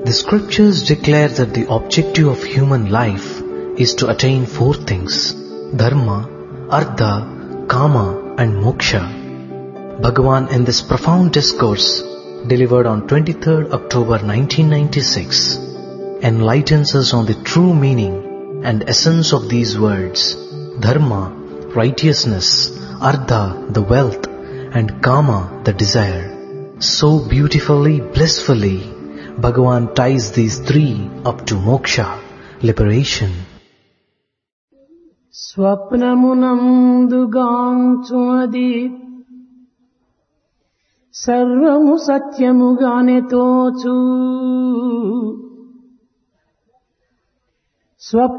The scriptures declare that the objective of human life is to attain four things: dharma, artha, kama and moksha. Bhagavan in this profound discourse delivered on 23rd October 1996 enlightens us on the true meaning and essence of these words: dharma, righteousness; artha, the wealth; and kama, the desire. So beautifully, blissfully, Bhagavan ties these three up to moksha, liberation. స్వప్నమునందుగాంచునది సర్వము సత్యముగానే తోచు